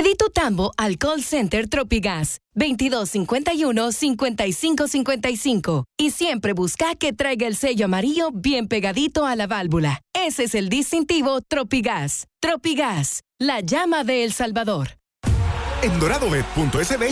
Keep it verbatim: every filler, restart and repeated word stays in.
Pedí tu tambo al call center Tropigas veintidós cincuenta y uno, cincuenta y cinco cincuenta y cinco y siempre busca que traiga el sello amarillo bien pegadito a la válvula. Ese es el distintivo Tropigas. Tropigas, la llama de El Salvador. En doradobet punto es be